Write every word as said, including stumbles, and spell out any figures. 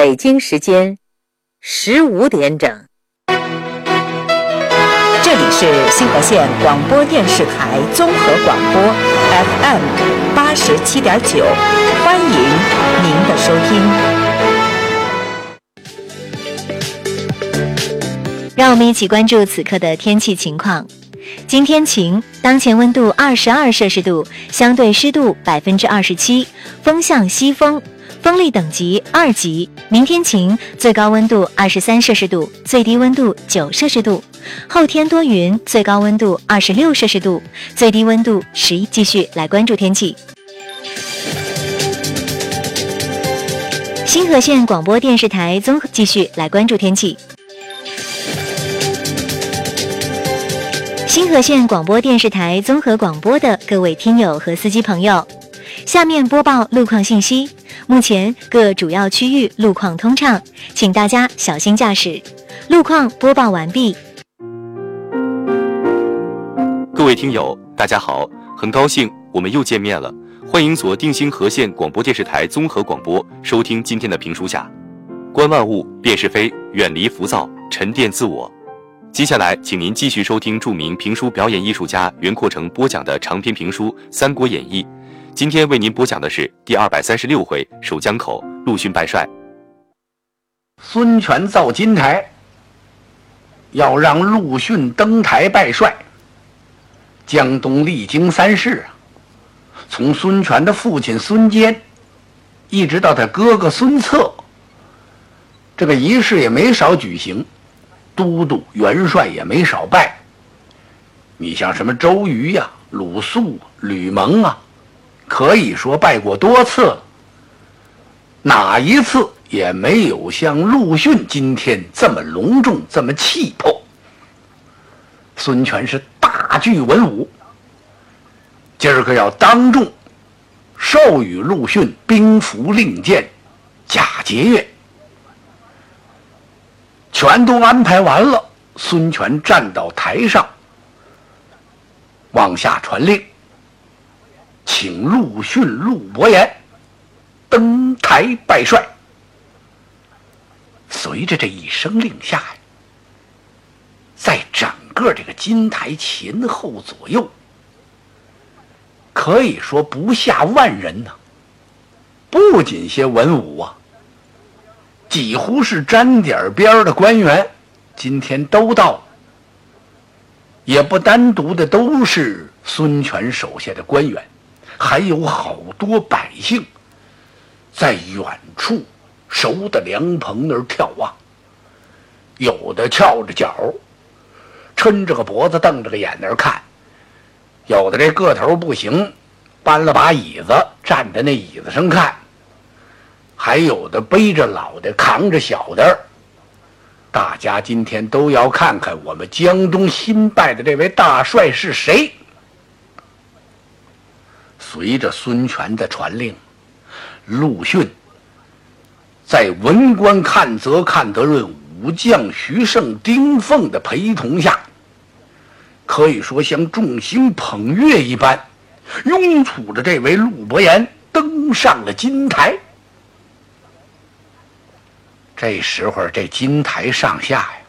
北京时间十五点整。 这里是新河县广播电视台综合广播 F M 八十七点九，欢迎您的收听。 让我们一起关注此刻的天气情况。今天晴，当前温度二十二摄氏度，相对湿度百分之二十七，风向西风，风力等级二级。明天晴，最高温度二十三摄氏度，最低温度九摄氏度。后天多云，最高温度二十六摄氏度，最低温度十一。继续来关注天气。新河县广播电视台综合继续来关注天气。新河县广播电视台综合广播的各位听友和司机朋友，下面播报路况信息。目前各主要区域路况通畅，请大家小心驾驶。路况播报完毕。 各位听友，大家好，很高兴我们又见面了，欢迎锁定新河县广播电视台综合广播，收听今天的评书下。观万物，辨是非，远离浮躁，沉淀自我。接下来请您继续收听著名评书表演艺术家袁阔成播讲的长篇评书《三国演义》。今天为您播讲的是第二百三十六回守江口，陆逊拜帅。 孙权造金台，要让陆逊登台拜帅。江东历经三世啊，从孙权的父亲孙坚一直到他哥哥孙策，这个仪式也没少举行，都督元帅也没少拜。你像什么周瑜呀、鲁肃、吕蒙啊，可以说拜过多次了，哪一次也没有像陆逊今天这么隆重，这么气魄。孙权是大具文武，今儿个要当众授予陆逊兵符令箭、假节钺，全都安排完了。孙权站到台上，往下传令，请陆逊、陆伯言登台拜帅。随着这一声令下呀，在整个这个金台前后左右，可以说不下万人呢、啊。不仅些文武啊，几乎是沾点边的官员，今天都到了。也不单独的都是孙权手下的官员，还有好多百姓在远处熟的凉棚那儿眺望，有的翘着脚，抻着个脖子，瞪着个眼那儿看；有的这个头不行，搬了把椅子站在那椅子上看；还有的背着老的，扛着小的。大家今天都要看看我们江东新拜的这位大帅是谁。随着孙权的传令，陆逊在文官阚泽、阚德润、武将徐盛、丁奉的陪同下，可以说像众星捧月一般，拥簇着这位陆伯言登上了金台。这时候这金台上下呀，